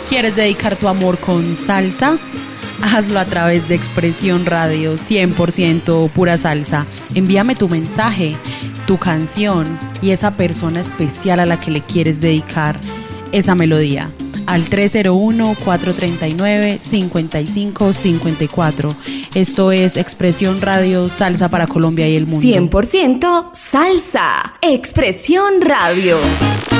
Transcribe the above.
¿Quieres dedicar tu amor con salsa? Hazlo a través de Expresión Radio, 100% pura salsa. Envíame tu mensaje, tu canción y esa persona especial a la que le quieres dedicar esa melodía al 301-439-5554. Esto es Expresión Radio, salsa para Colombia y el mundo. 100% salsa, Expresión Radio.